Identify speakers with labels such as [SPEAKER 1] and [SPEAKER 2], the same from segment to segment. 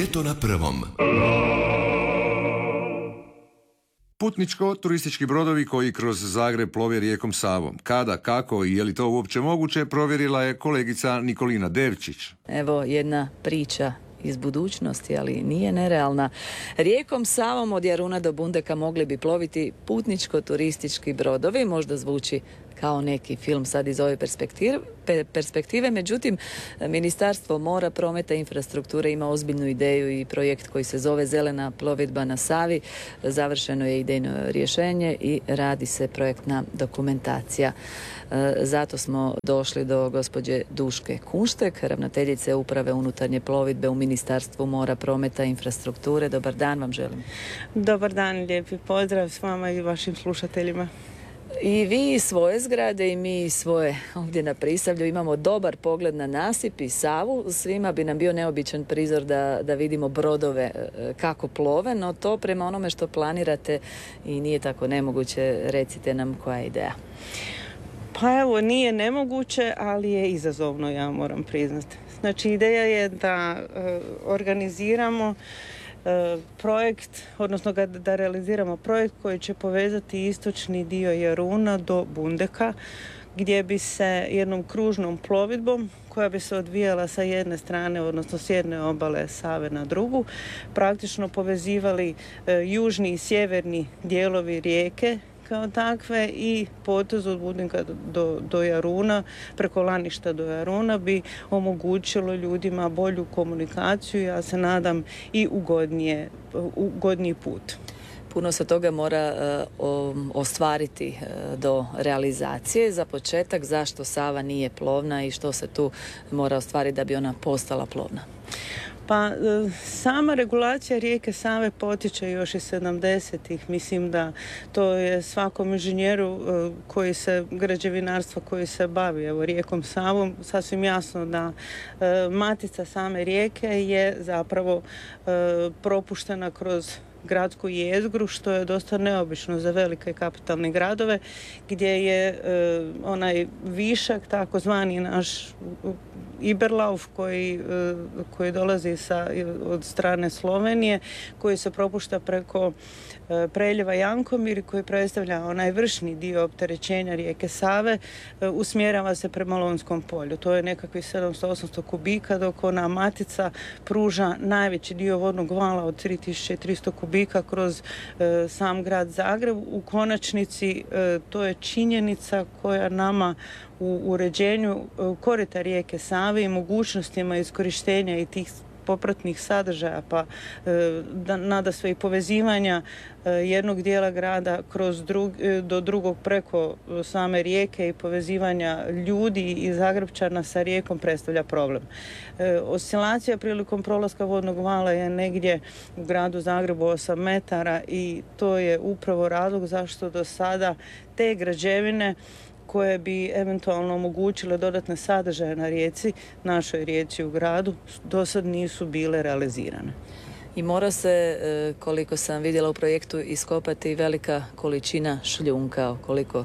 [SPEAKER 1] Ljeto na prvom.
[SPEAKER 2] Putničko-turistički brodovi koji kroz Zagreb plove rijekom Savom. Kada, kako i je li to uopće moguće, provjerila je kolegica Nikolina Devčić.
[SPEAKER 3] Evo jedna priča iz budućnosti, ali nije nerealna. Rijekom Savom od Jaruna do Bundeka mogli bi ploviti putničko-turistički brodovi. Možda zvuči kao neki film sad iz ove perspektive. Međutim, Ministarstvo mora, prometa i infrastrukture ima ozbiljnu ideju i projekt koji se zove Zelena plovidba na Savi. Završeno je idejno rješenje i radi se projektna dokumentacija. Zato smo došli do gospođe Duške Kunštek, ravnateljice Uprave unutarnje plovidbe u Ministarstvu mora, prometa i infrastrukture. Dobar dan vam želim.
[SPEAKER 4] Dobar dan, lijepi pozdrav s vama i vašim slušateljima.
[SPEAKER 3] I vi svoje zgrade i mi svoje ovdje na Prisavlju imamo dobar pogled na nasip i Savu. Svima bi nam bio neobičan prizor da vidimo brodove kako plove, no to prema onome što planirate i nije tako nemoguće. Recite nam koja je ideja.
[SPEAKER 4] Pa evo, nije nemoguće, ali je izazovno, ja moram priznati. Znači, ideja je da organiziramo projekt, odnosno da realiziramo projekt koji će povezati istočni dio Jaruna do Bundeka, gdje bi se jednom kružnom plovidbom koja bi se odvijala sa jedne strane, odnosno s jedne obale Save na drugu, praktično povezivali južni i sjeverni dijelovi rijeke kao takve i potez od Bundeka do Jaruna, preko Laništa do Jaruna bi omogućilo ljudima bolju komunikaciju, ja se nadam i ugodniji put.
[SPEAKER 3] Puno se toga mora ostvariti do realizacije. Za početak, zašto Sava nije plovna i što se tu mora ostvariti da bi ona postala plovna?
[SPEAKER 4] Pa sama regulacija rijeke Save potiče još iz 70-ih. Mislim da to je svakom inženjeru građevinarstva koji se bavi rijekom Savom sasvim jasno da matica same rijeke je zapravo propuštena kroz gradsku jezgru, što je dosta neobično za velike kapitalne gradove, gdje je onaj višak, takozvani naš Iberlauf koji dolazi od strane Slovenije, koji se propušta preko preljeva Jankomir i koji predstavlja onaj vršni dio opterećenja rijeke Save, usmjerava se prema Lonjskom polju. To je nekakvih 700-800 kubika, dok ona matica pruža najveći dio vodnog vala od 3300 kubika kroz sam grad Zagreb. U konačnici to je činjenica koja nama u uređenju korita rijeke Save i mogućnostima iskorištenja i tih popratnih sadržaja, pa nadasve i povezivanja jednog dijela grada do drugog preko same rijeke i povezivanja ljudi i Zagrepčana sa rijekom predstavlja problem. Oscilacija prilikom prolaska vodnog vala je negdje u gradu Zagrebu 8 metara i to je upravo razlog zašto do sada te građevine koje bi eventualno omogućile dodatne sadržaje na rijeci, našoj rijeci u gradu, do sad nisu bile realizirane.
[SPEAKER 3] I mora se, koliko sam vidjela u projektu, iskopati velika količina šljunka, koliko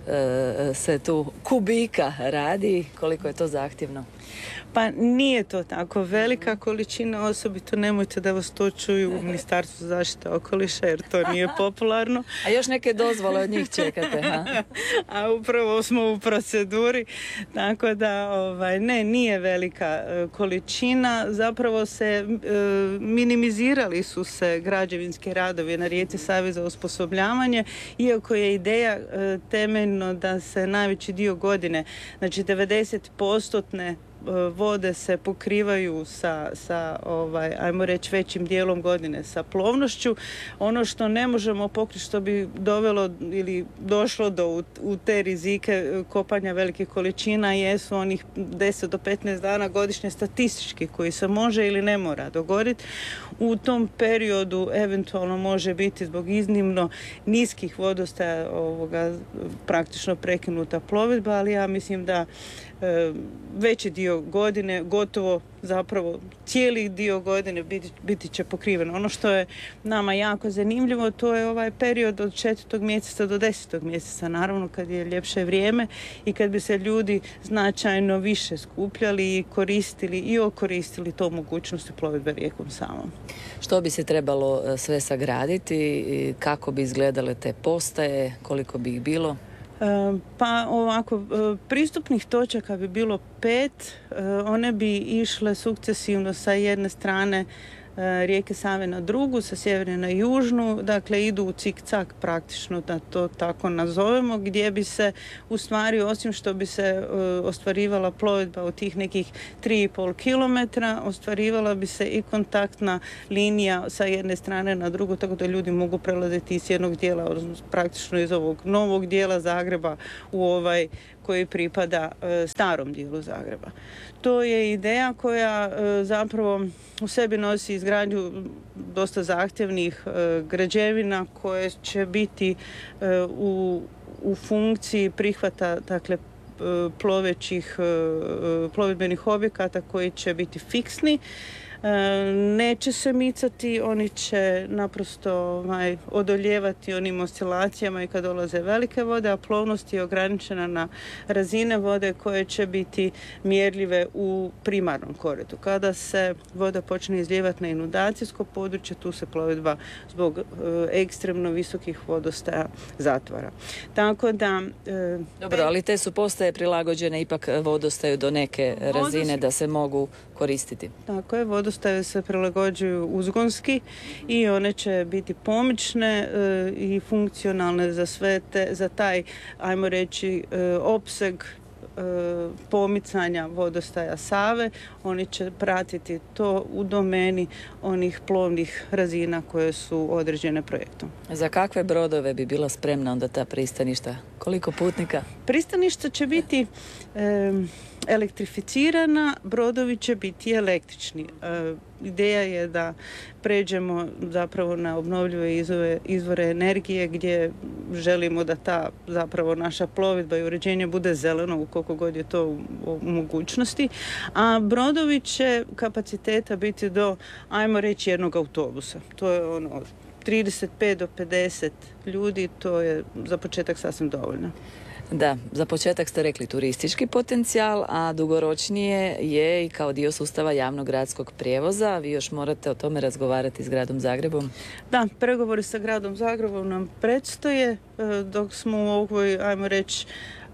[SPEAKER 3] se tu kubika radi, koliko je to zahtjevno?
[SPEAKER 4] Pa nije to tako velika količina, osobito nemojte da vas to čuju u Ministarstvu zaštite okoliša jer to nije popularno.
[SPEAKER 3] A još neke dozvole od njih čekate, ha?
[SPEAKER 4] A upravo smo u proceduri, tako da nije velika količina. Zapravo minimizirali su se građevinski radovi na rijeci Savi za osposobljavanje, iako je ideja temeljno da se najveći dio godine, znači 90% vode se pokrivaju sa ajmo reći većim dijelom godine sa plovnošću. Ono što ne možemo pokriti, što bi dovelo ili došlo u te rizike kopanja velikih količina, jesu onih 10 do 15 dana godišnje statistički koji se može ili ne mora dogoditi. U tom periodu eventualno može biti zbog iznimno niskih vodostaja praktično prekinuta plovidba, ali ja mislim da veći dio godine, gotovo zapravo cijeli dio godine biti će pokriven. Ono što je nama jako zanimljivo, to je ovaj period od 4. mjeseca do 10. mjeseca, naravno kad je ljepše vrijeme i kad bi se ljudi značajno više skupljali i koristili i okoristili to mogućnosti plovidbe rijekom Savom.
[SPEAKER 3] Što bi se trebalo sve sagraditi, kako bi izgledale te postaje, koliko bi ih bilo?
[SPEAKER 4] Pa ovako, pristupnih točaka bi bilo 5, one bi išle sukcesivno sa jedne strane rijeke Save na drugu, sa sjeverne na južnu, dakle idu u cik-cak praktično, da to tako nazovemo, gdje bi se u stvari, osim što bi se ostvarivala plovidba u tih nekih 3,5 km, ostvarivala bi se i kontaktna linija sa jedne strane na drugu, tako da ljudi mogu prelaziti iz jednog dijela, odnosno praktično iz ovog novog dijela Zagreba u ovaj koji pripada starom dijelu Zagreba. To je ideja koja zapravo u sebi nosi izgradnju dosta zahtjevnih građevina koje će biti u funkciji prihvata, dakle, plovidbenih objekata koji će biti fiksni. Neće se micati, oni će naprosto odoljevati onim oscilacijama i kad dolaze velike vode, a plovnost je ograničena na razine vode koje će biti mjerljive u primarnom koritu. Kada se voda počne izlijevati na inundacijsko područje, tu se plovidba zbog ekstremno visokih vodostaja zatvara. Tako da...
[SPEAKER 3] Dobro, ali te su postaje prilagođene ipak vodostaju do neke razine da se mogu koristiti.
[SPEAKER 4] Tako je, vodostaje se prilagođuju uzgonski i one će biti pomoćne i funkcionalne za taj, ajmo reći, opseg pomicanja vodostaja Save. Oni će pratiti to u domeni onih plovnih razina koje su određene projektom.
[SPEAKER 3] Za kakve brodove bi bila spremna onda ta pristaništa? Koliko putnika?
[SPEAKER 4] Pristaništa će biti elektrificirana, brodovi će biti električni. Ideja je da pređemo zapravo na obnovljive izvore energije gdje želimo da ta zapravo naša plovidba i uređenje bude zeleno u koliko god je to u mogućnosti, a brodovi će kapaciteta biti do, ajmo reći, jednog autobusa. To je ono od 35 do 50 ljudi, to je za početak sasvim dovoljno.
[SPEAKER 3] Da, za početak ste rekli turistički potencijal, a dugoročnije je i kao dio sustava javnog gradskog prijevoza. Vi još morate o tome razgovarati s gradom Zagrebom.
[SPEAKER 4] Da, pregovori sa gradom Zagrebom nam predstoje dok smo u ovoj, ajmo reći,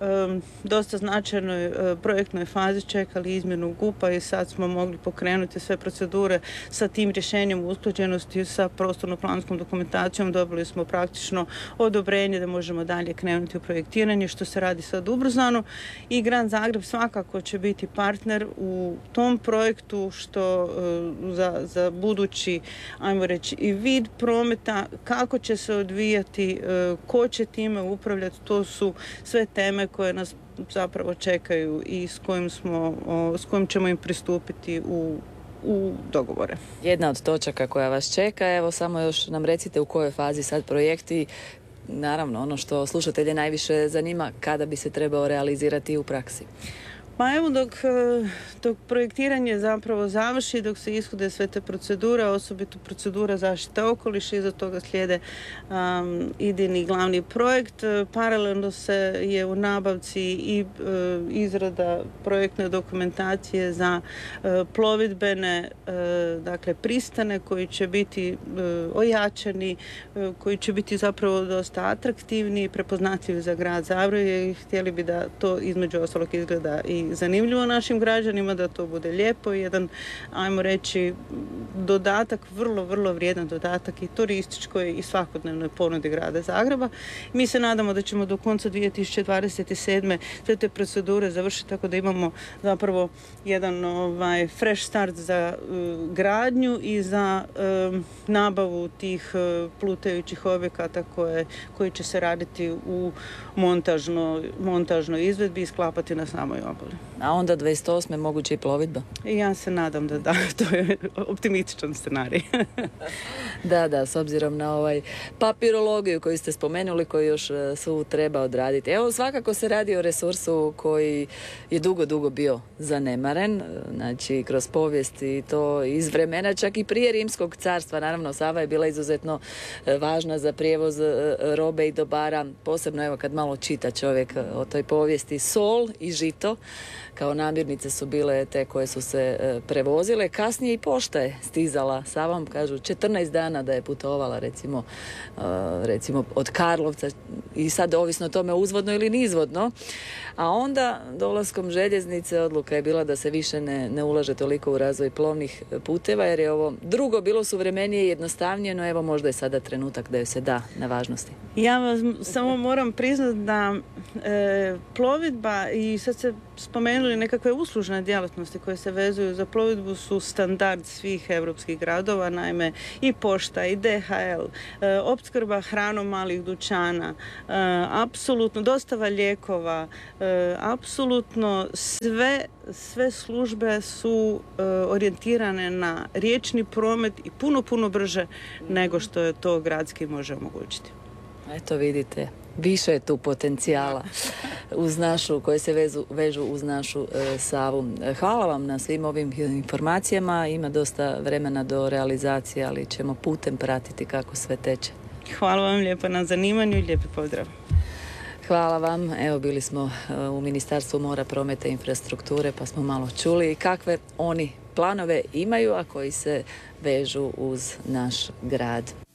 [SPEAKER 4] dosta značajnoj projektnoj fazi čekali izmjenu GUP-a i sad smo mogli pokrenuti sve procedure sa tim rješenjem usklađenosti sa prostorno-planskom dokumentacijom. Dobili smo praktično odobrenje da možemo dalje krenuti u projektiranje, što se radi sad ubrzano, i grad Zagreb svakako će biti partner u tom projektu, što za budući, ajmo reći, i vid prometa, kako će se odvijati, ko će time upravljati, to su sve teme koje nas zapravo čekaju i s kojim ćemo im pristupiti u dogovore.
[SPEAKER 3] Jedna od točaka koja vas čeka, evo samo još nam recite u kojoj fazi sad projekti, naravno ono što slušatelje najviše zanima, kada bi se trebao realizirati u praksi.
[SPEAKER 4] Pa evo, dok projektiranje zapravo završi, dok se ishode sve te procedure, osobito procedura zaštite okoliša, iza toga slijede idejni glavni projekt. Paralelno se je u nabavci i izrada projektne dokumentacije za plovidbene, dakle, pristane koji će biti ojačani, koji će biti zapravo dosta atraktivni i prepoznatljivi za grad Zagreb, i htjeli bi da to između ostalog izgleda i zanimljivo našim građanima, da to bude lijepo i jedan, ajmo reći, dodatak, vrlo, vrlo vrijedan dodatak i turističkoj i svakodnevnoj ponudi grada Zagreba. Mi se nadamo da ćemo do konca 2027. sve te procedure završiti tako da imamo zapravo jedan fresh start za gradnju i za nabavu tih plutajućih objekata koji će se raditi u montažnoj izvedbi i sklapati na samoj obali.
[SPEAKER 3] A onda 28. moguće i plovidba?
[SPEAKER 4] Ja se nadam da, to je optimističan scenarij.
[SPEAKER 3] Da, s obzirom na ovaj papirologiju koju ste spomenuli, koju još su treba odraditi. Evo, svakako se radi o resursu koji je dugo bio zanemaren, znači kroz povijest i to iz vremena čak i prije Rimskog carstva. Naravno, Sava je bila izuzetno važna za prijevoz robe i dobara, posebno evo kad malo čita čovjek o toj povijesti. Sol i žito kao namirnice su bile te koje su se prevozile. Kasnije i pošta je stizala Savom, kažu 14 dana da je putovala recimo od Karlovca i sad ovisno o tome uzvodno ili nizvodno. A onda dolaskom željeznice odluka je bila da se više ne ulaže toliko u razvoj plovnih puteva jer je ovo drugo bilo suvremenije i jednostavnije, no evo možda je sada trenutak da joj se da na važnosti.
[SPEAKER 4] Ja vas samo moram priznati da plovidba i sad se spomenuli nekakve uslužne djelatnosti koje se vezuju za plovidbu su standard svih europskih gradova, naime i pošta i DHL, opskrba hranom malih dućana, apsolutno dostava lijekova, apsolutno sve službe su orijentirane na riječni promet i puno brže nego što je to gradski može omogućiti.
[SPEAKER 3] Eto vidite, više je tu potencijala uz našu, koje se vežu uz našu Savu. Hvala vam na svim ovim informacijama. Ima dosta vremena do realizacije, ali ćemo putem pratiti kako sve teče.
[SPEAKER 4] Hvala vam lijepo na zanimanju i lijepi pozdrav.
[SPEAKER 3] Hvala vam. Evo, bili smo u Ministarstvu mora, prometa i infrastrukture pa smo malo čuli kakve oni planove imaju, a koji se vežu uz naš grad.